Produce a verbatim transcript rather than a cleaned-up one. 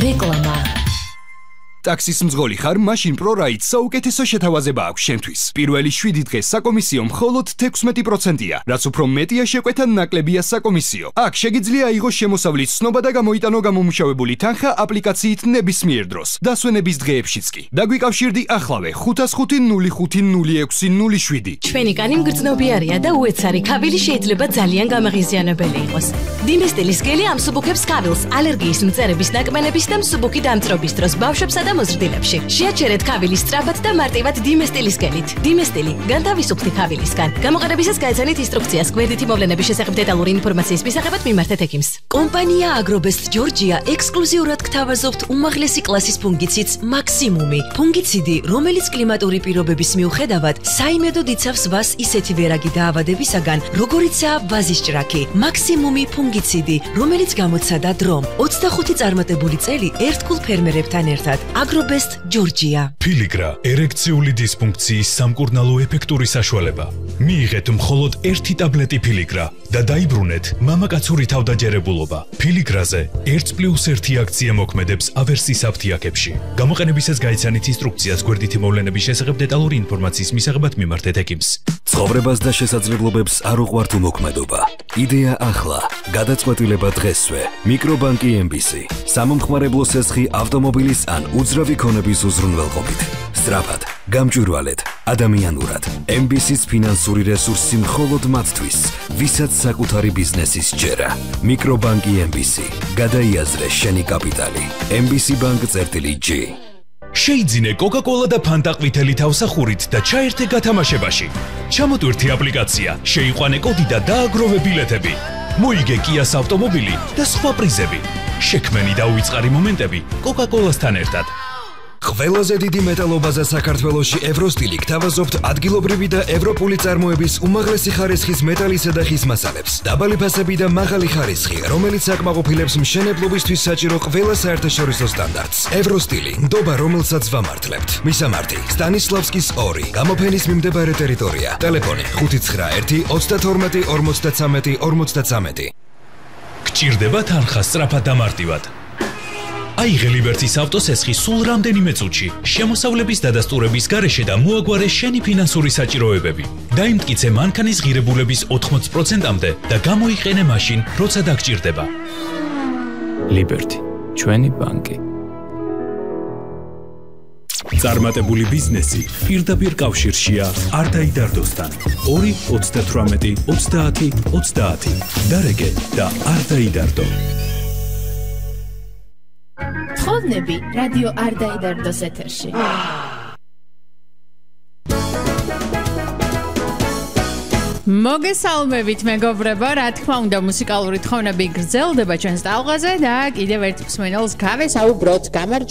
რეკლამა ტაქსის მძღოლი ხარ, მაშინ ProRide საუკეთესო შეთავაზება აქვს შენთვის. პირველი შვიდი დღე საკომისიო მხოლოდ თექვსმეტი პროცენტია, რაც უფრო მეტია შეკვეთა ნაკლებია საკომისიო. აქ შეგიძლია აიღოს შემოსავლის ცნობა და გამოიტანო გამომუშავებული თანხა აპლიკაციით ნებისმიერ დროს, დასვენების დღეებშიც კი. დაგვიკავშირდი ახლავე ხუთას ხუთი ნული ხუთი ნული ექვსი ნული შვიდი. ჩვენი კანი მგრძნობიარია და უეცარი ქავილი შეიძლება ძალიან გამაღიზიანებელი იყოს. დინესტილის გელი ამსუბუქებს ქავილს ალერგიის მწერების ნაკმენების და მსუბუქი დამწრობის დროს ბავშვებსა და მოზრდილებში. შეაჩერეთ ქავილის სწრაფად და მარტივად დინესტილის გელით. დინესტილი განთავისუფლდი ქავილისგან. გამოყენებისას გაეცანით ინსტრუქციას გვერდითი მოვლენების შესახებ დეტალური ინფორმაციის მისაღებად მიმართეთ ექიმს. კომპანია Agrobest Georgia ექსკლუზიურად გთავაზობთ უმაღლესი კლასის ფუნგიციდს მაქსიმუმი. ფუნგიციდი, რომელიც კლიმატური პირობების მიუხედავად საიმედოდ იცავს ვას ისეთი ვერაგი დაავადებისაგან, როგორიცაა ვაზის ჭრაქი. მაქსიმუმი ფუნგიციდი, რომელიც გამოცადა დრომ. ოცდახუთი წარმატებული წელი ერთგულ ფერმერებთან ერთად. Agrobest Georgia. Filigra ერექციული დისფუნქციის სამკურნალო ეფექტური საშუალება. მიიღეთ მხოლოდ ერთი ტაბლეტი Filigra და დაიბრუნეთ მამაკაცური თავდაჯერებულობა. Filigrაზე ერთ პლუს ერთი აქცია მოქმედებს ავერსის აფთიაქებში. გამოყენებისას გაიცანით ინსტრუქციას გვერდითი მოვლენების შესახებ დეტალური ინფორმაციის მისაღებად მიმართეთ ექიმს. ცხოვრებას და შესაძლებლობებს არ უყვართ უმოქმედობა. იდეა ახლა, გადაწყვეტილება დღესვე. მიკრობანკი ემ ბი სი. სამომხმარებლო სესხი ავტომობილის ან უძრავი ქონების უზრუნველყოფით. სწრაფად, გამჭვირვალედ, ადამიანურად. ემ ბი სის ფინანსური რესურსი მხოლოდ მათთვის, ვისაც საკუთარი ბიზნესის ჯერა. მიკრობანკი ემ ბი სი. გადაიაზრე შენი კაპიტალი. ემ ბი სი ბანკ წერტილი ჯი. შეიძინე Coca-Cola და Fanta ყვითელი თავსახურით და ჩაერთე გათამაშებაში. ჩამოტვირთი აპლიკაცია, შეიყვანე კოდი და დააგროვე ბილეთები. მოიგე Kia's ავტომობილი და სხვა პრიზები. შექმენი და უიწყარი მომენტები Coca-Cola-სთან ერთად. ყველაზე დიდი მეტალობაზე საქართველოში ევროსტილი გთავაზობთ ადგილობრივი და ევროპული წარმოების უმაღლესი ხარისხის მეტალისა და ხის მასალებს. დაბალი ფასები და მაღალი ხარისხი, რომელიც აკმაყოფილებს მშენებლობისთვის საჭირო ყველა საერთაშორისო სტანდარტს. ევროსტილი, ნდობა რომელსაც ვამართლებთ. მისამართი: სტანისლავსკის ორი, გამოფენის მიმდებარე ტერიტორია. ტელეფონი: ხუთი ცხრა ერთი ოცდათორმეტი ორმოცდათრამეტი ორმოცდათრამეტი. გჭირდება თანხა სწრაფად და მარტივად. აიღე ლიბერტის ავტოსესხი სულ რამდენიმე წუთში, შემოსავლების დადასტურების გარეშე და მოაგვარე შენი ფინანსური საჭიროებები. დაიმტკიცე მანქანის ღირებულების ოთხმოცი პროცენტამდე და გამოიყენე მაშინ, როცა დაგჭირდება. ლიბერტი, ჩვენი ბანკი. წარმატებული ბიზნესი პირდაპირ კავშირშია არ დაიდარდოსთან. ორი ოცდათვრამეტი ოცდაათი ოცდაათი. დარეგე და არ დაიდარდო. ხოვნები რადიო არ დაიდარდოს ეთერში. მოგესალმებით მეგობრებო, რა თქმა უნდა მუსიკალური თხოვნები გრძელდება ჩვენს ტალღაზე და კიდევ ერთ მსმენელს გავესაუბროთ.